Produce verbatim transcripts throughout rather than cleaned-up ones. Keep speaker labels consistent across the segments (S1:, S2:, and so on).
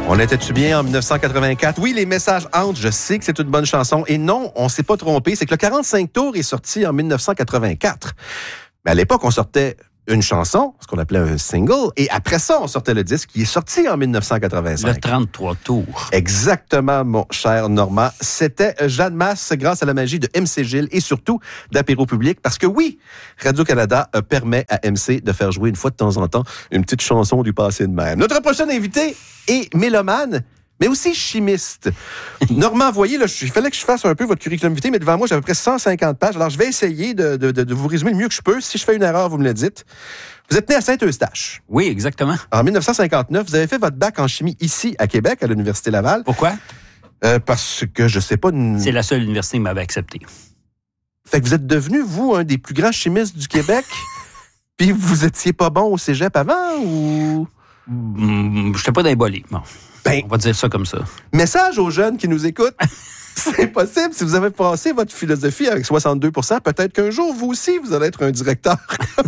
S1: On était-tu bien en dix-neuf cent quatre-vingt-quatre? Oui, les messages hantent, je sais que c'est une bonne chanson. Et non, on s'est pas trompé, c'est que le quarante-cinq tours est sorti en dix-neuf cent quatre-vingt-quatre. Mais à l'époque, on sortait une chanson, ce qu'on appelait un single, et après ça, on sortait le disque qui est sorti en dix-neuf cent quatre-vingt-cinq.
S2: Le trente-trois tours.
S1: Exactement, mon cher Normand. C'était Jeanne Masse grâce à la magie de M C Gilles et surtout d'Apéro Public, parce que oui, Radio-Canada permet à M C de faire jouer une fois de temps en temps une petite chanson du passé de même. Notre prochain invité est mélomane, mais aussi chimiste. Normand, voyez, là, il fallait que je fasse un peu votre curriculum vitae, mais devant moi, j'ai à peu près cent cinquante pages. Alors, je vais essayer de, de, de vous résumer le mieux que je peux. Si je fais une erreur, vous me le dites. Vous êtes né à Saint-Eustache.
S2: Oui, exactement.
S1: En dix-neuf cent cinquante-neuf, vous avez fait votre bac en chimie ici, à Québec, à l'Université Laval.
S2: Pourquoi?
S1: Euh, parce que, je sais pas... Une...
S2: C'est la seule université qui m'avait accepté.
S1: Fait que vous êtes devenu, vous, un des plus grands chimistes du Québec, puis vous étiez pas bon au cégep avant, ou...
S2: Mmh, je n'étais pas dans les bolets. Bon. Ben, on va dire ça comme ça.
S1: Message aux jeunes qui nous écoutent. C'est possible. Si vous avez passé votre philosophie avec soixante-deux pour cent, peut-être qu'un jour, vous aussi, vous allez être un directeur.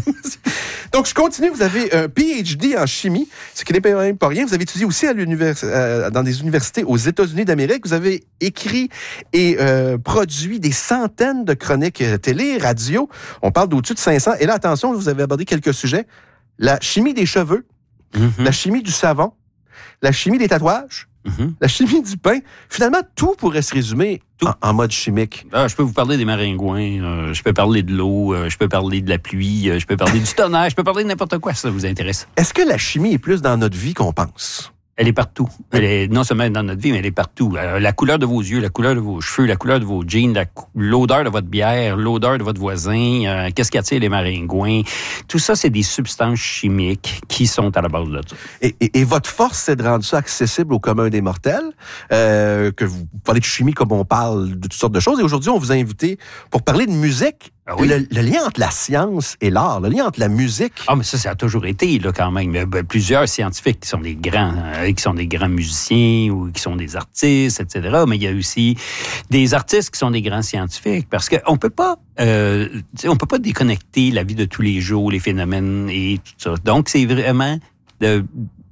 S1: Donc, je continue. Vous avez un P H D en chimie, ce qui n'est pas même pas rien. Vous avez étudié aussi à l'univers... euh, dans des universités aux États-Unis d'Amérique. Vous avez écrit et euh, produit des centaines de chroniques télé, radio. On parle d'au-dessus de cinq cents. Et là, attention, vous avez abordé quelques sujets. La chimie des cheveux, mm-hmm. la chimie du savon, la chimie des tatouages, mm-hmm. la chimie du pain. Finalement, tout pourrait se résumer en, en mode chimique.
S2: Ah, je peux vous parler des maringouins, euh, je peux parler de l'eau, euh, je peux parler de la pluie, euh, je peux parler du tonnerre, je peux parler de n'importe quoi, si ça vous intéresse.
S1: Est-ce que la chimie est plus dans notre vie qu'on pense?
S2: Elle est partout. Elle est non seulement dans notre vie, mais elle est partout. La couleur de vos yeux, la couleur de vos cheveux, la couleur de vos jeans, la, l'odeur de votre bière, l'odeur de votre voisin, euh, qu'est-ce qui attire les maringouins. Tout ça, c'est des substances chimiques qui sont à la base de ça.
S1: Et, et, et votre force, c'est de rendre ça accessible au commun des mortels, euh, que vous parlez de chimie comme on parle de toutes sortes de choses. Et aujourd'hui, on vous a invité pour parler de musique. Ah oui. le, le lien entre la science et l'art, le lien entre la musique.
S2: Ah, mais ça, ça a toujours été, là, quand même. Il y a plusieurs scientifiques qui sont des grands, euh, qui sont des grands musiciens ou qui sont des artistes, et cetera. Mais il y a aussi des artistes qui sont des grands scientifiques parce qu'on peut pas, euh, on peut pas déconnecter la vie de tous les jours, les phénomènes et tout ça. Donc, c'est vraiment de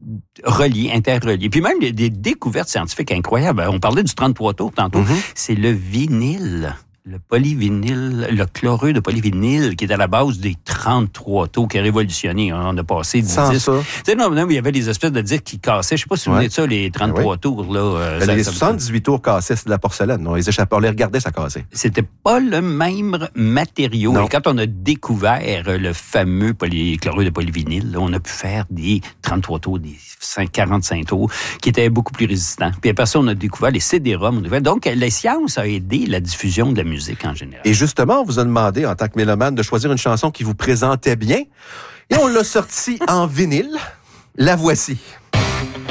S2: relié, interrelié. Puis même des découvertes scientifiques incroyables. On parlait du trente-trois tours tantôt. Mm-hmm. C'est le vinyle. Le polyvinyle, le chlorure de polyvinyle qui est à la base des trente-trois tours qui a révolutionné. On a passé dix
S1: Sans
S2: disques.
S1: ça.
S2: Tu sais, non, non, il y avait des espèces de disques qui cassaient. Je sais pas si vous vous souvenez de ça, les trente-trois oui. tours. Là, euh,
S1: ben,
S2: ça,
S1: les
S2: ça,
S1: soixante-dix-huit tours cassaient, c'est de la porcelaine. On les échappait, on les regardait, ça cassait.
S2: C'était pas le même matériau. Non. Et quand on a découvert le fameux poly, chlorure de polyvinyle, là, on a pu faire des trente-trois tours, des quarante-cinq tours, qui étaient beaucoup plus résistants. Puis après ça, on a découvert les C D-ROM. Donc, la science a aidé la diffusion de la musique en général.
S1: Et justement, on vous a demandé, en tant que mélomane, de choisir une chanson qui vous présentait bien. Et on l'a sortie en vinyle. La voici.